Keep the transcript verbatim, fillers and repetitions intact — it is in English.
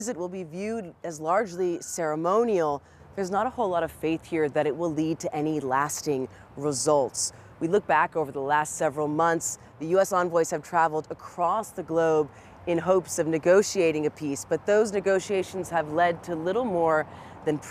It will be viewed as largely ceremonial. There's not a whole lot of faith here that it will lead to any lasting results. We look back over the last several months, the U S envoys have traveled across the globe in hopes of negotiating a peace, but those negotiations have led to little more than